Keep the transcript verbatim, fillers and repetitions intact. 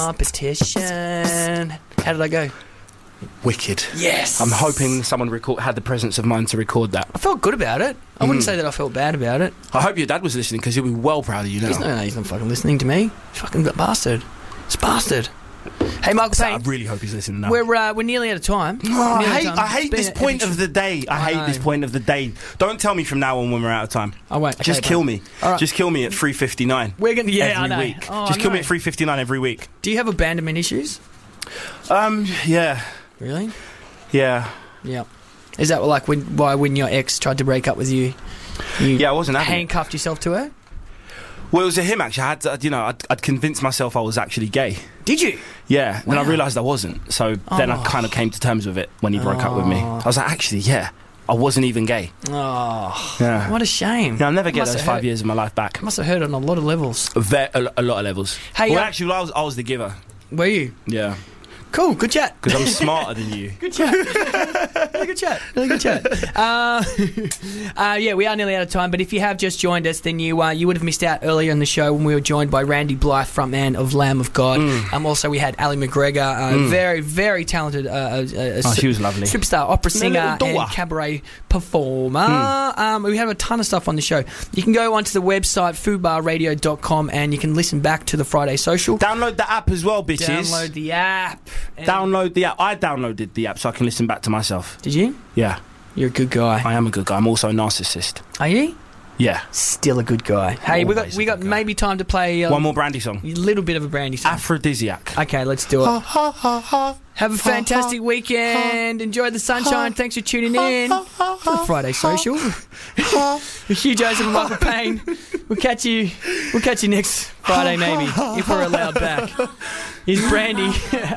competition. How did I go? Wicked. Yes. I'm hoping someone record, had the presence of mind to record that. I felt good about it. I wouldn't Mm. say that I felt bad about it. I hope your dad was listening because he'll be well proud of you now. He's not, he's not fucking listening to me. Fucking bastard. It's bastard. Hey, Michael So I Payne. really hope he's listening now. We're uh, we're nearly out of time. Oh, I Nearly out hate, of time. I hate It's been this an point epic- of the day. I, I hate know. this point of the day. Don't tell me from now on when we're out of time. I won't. Just Okay, kill fine. me. All right. Just kill me at three fifty-nine. We're gonna. Yeah, every I know. week. Oh, Just kill me no. at three fifty-nine every week. Do you have abandonment issues? Um, yeah, Really? yeah, Yeah. Is that like when why when your ex tried to break up with you, you yeah. I wasn't having it. handcuffed yourself to her? Well, it was a him actually. I had, to, you know, I'd, I'd convinced myself I was actually gay. Did you? Yeah, then I Wow. realised I wasn't. So then I Oh. kind of came to terms with it when he broke up with me. Oh. I was like, actually, yeah, I wasn't even gay. Oh, Yeah, what a shame. yeah I'll never get Must those have five hurt- years of my life back. Must have hurt on a lot of levels. A, ve- a, a lot of levels. Hey, well, uh, actually, I was, I was the giver. Were you? Yeah, Cool. Good chat. because I'm smarter than you. Good chat. Really good chat. Really good chat. Uh, uh, yeah, we are nearly out of time, but if you have just joined us, then you uh, you would have missed out earlier in the show when we were joined by Randy Blythe, frontman of Lamb of God. Mm. Um, also, we had Ali McGregor, uh, Mm. very, very talented uh, uh, uh, Oh, she was lovely. superstar opera singer little and doer. cabaret performer. Mm. Um, we have a ton of stuff on the show. You can go onto the website fubar radio dot com and you can listen back to the Friday Social. Download the app as well, bitches. Download the app. And- Download the app. I downloaded the app so I can listen back to myself. Did you? Yeah, You're a good guy. I am a good guy. I'm also a narcissist. Are you? Yeah. Still a good guy. Hey, we got Always a we got good guy. maybe time to play uh, One more Brandy song. a little bit of a Brandy song. Aphrodisiac. Okay, let's do it. Have a fantastic weekend. Enjoy the sunshine. Thanks for tuning in to the Friday Social. With Hugh Joseph and Michael Payne. We'll catch you. We'll catch you next Friday, maybe, if we're allowed back. Here's Brandy.